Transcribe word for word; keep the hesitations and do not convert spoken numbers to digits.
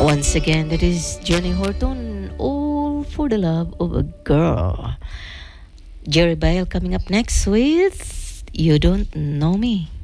Once again, that is Johnny Horton, All for the Love of a Girl. Jerry Bale coming up next with You Don't Know Me.